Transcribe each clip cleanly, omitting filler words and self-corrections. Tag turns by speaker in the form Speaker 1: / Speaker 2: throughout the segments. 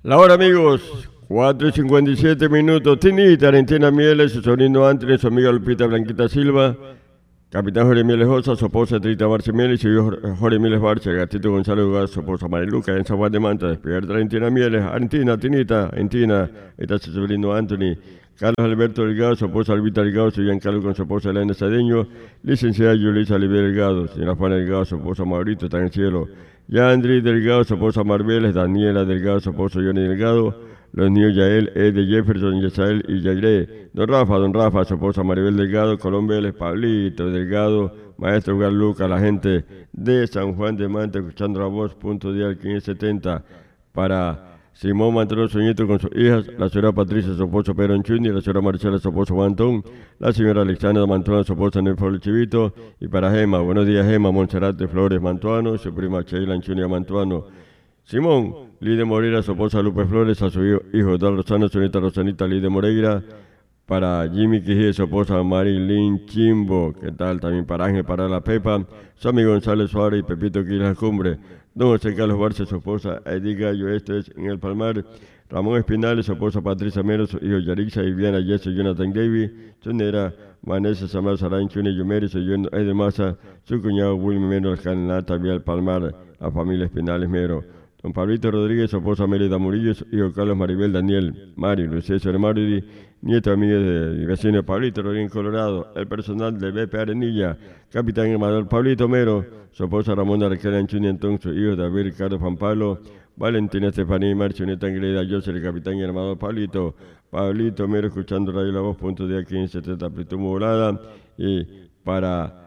Speaker 1: La hora, amigos, 4:57 minutos. Tinita, Argentina Mieles, su sobrino Anthony, su amiga Lupita Blanquita Silva, capitán Jorge Mieles Osa, su esposa Trita Barce Mieles, su hijo Jorge Mieles Barce, Gatito Gonzalo Gas, su esposa Mariluca, en San Juan de Manta, despedida de Argentina Mieles, Argentina, Tinita, Argentina, está su sobrino Anthony, Carlos Alberto Delgado, su esposa Albita Delgado, su Giancarlo con su esposa Elena Sadeño, licenciada Yulisa Olivier Delgado, señora Juana Delgado, su esposa Maurito, está en el cielo, Yandri Delgado, su esposa Marbeles, Daniela Delgado, su esposo Johnny Delgado, los niños Yael, de Jefferson, Yasael y Yairé, don Rafa, su esposa Maribel Delgado, Colón Vélez, Pablito Delgado, maestro Gal Luca, la gente de San Juan de Manta, escuchando la voz, punto dial 570, para Simón Mantrón, su nieto con sus hijas, la señora Patricia, su esposo Pedro Anchuni, la señora Marcela, su esposo Mantón, la señora Alexandra Mantuano, su esposa Nelfol Chivito, y para Gema, buenos días Gema, Monserrate Flores Mantuano, su prima Sheila Anchunia Mantuano, Simón, Lide Moreira, su esposa Lupe Flores, a su hijo Eduardo Rosano, su nieta Rosanita Lide Moreira, para Jimmy Quijé, su esposa Marilyn Chimbo, ¿qué tal? También para Ángel, para la Pepa, su amigo González Suárez y Pepito Quilas Cumbre, don José Carlos Barce, su esposa Edith Gallo, esto es en el Palmar, Ramón Espinales, su esposa Patricia Mero, su hijo Yarixa, Viviana Jesse, Jonathan Davy, su nera Vanessa Samar Sarain, Chune Yumeri, su John de Massa, su cuñado Wilmy Mero, el canal también el Palmar, la familia Espinales Mero. Don Pablito Rodríguez, su esposa Mérida Murillo, su hijo Carlos Maribel Daniel, Mario, Lucía Mario, nieto amigo de vecino de Pablito Rodríguez Colorado, el personal del BP Arenilla, capitán Amador Pablito Mero, su esposa Ramona Raquel Anchuni Antón, su hijo David Ricardo Pampalo, Valentina Estefanía y Marcio, nieta Angelida José, el capitán y armador Pablito Mero, escuchando Radio La Voz, punto de 1570, Plitumo Volada, y para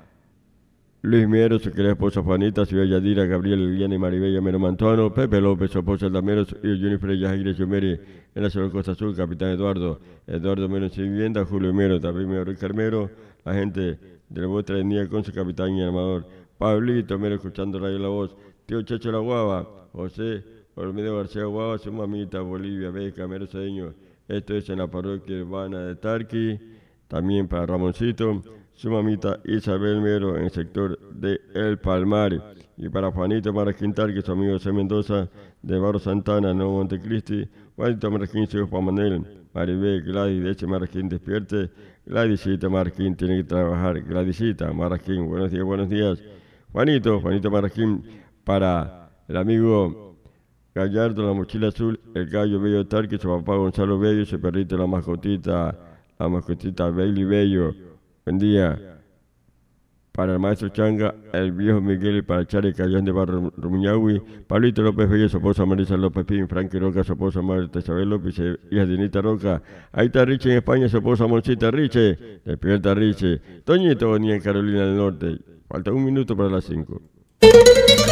Speaker 1: Luis Miero, su querida esposa Juanita, su hija Yadira, Gabriel, Liliana y Maribella Mero Mantuano, Pepe López, su esposa Aldamero, su hijo Jennifer Yajaire Yomeri, en la ciudad de Costa Azul, capitán Eduardo Mero en su vivienda, Julio Mero, David Mero, Ricardo Mero, la gente de la Vuestra Etnia con su capitán y armador, Pablito Mero, escuchando Radio La Voz, tío Checho La Guava, José Olmedo García Guava, su mamita Bolivia, Beca, Mero Cedeño, esto es en la parroquia urbana de Tarqui, también para Ramoncito, su mamita Isabel Mero en el sector de El Palmar, y para Juanito Marraquín Tarqui, su amigo C. Mendoza de Barro Santana, Nuevo Montecristi, Juanito Marraquín, su hijo Juan Manuel, Maribel, Gladys, de Eche Marraquín, despierte, Gladysita Marraquín tiene que trabajar, Gladysita Marraquín, buenos días, Juanito Marraquín, para el amigo Gallardo, la mochila azul, el gallo Bello Tarqui, su papá Gonzalo Bello, su perrito la mascotita Bailey Bello, buen día. Para el maestro Changa, el viejo Miguel, para Chari Callán de Barro Rumiñahui, Pablito López Bello, su esposa Marisa López Pin, Frankie Roca, su esposa Marta Isabel López, hija de Anita Roca. Ahí está Riche en España, su esposa Moncita Riche, despierta Riche. Toñito venía en Carolina del Norte, falta un minuto para las 5.